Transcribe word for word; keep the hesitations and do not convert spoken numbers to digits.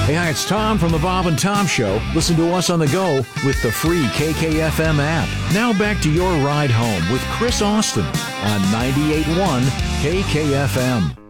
Hey, hi, it's Tom from the Bob and Tom Show. Listen to us on the go with the free K K F M app. Now back to your ride home with Chris Austin on ninety-eight point one K K F M.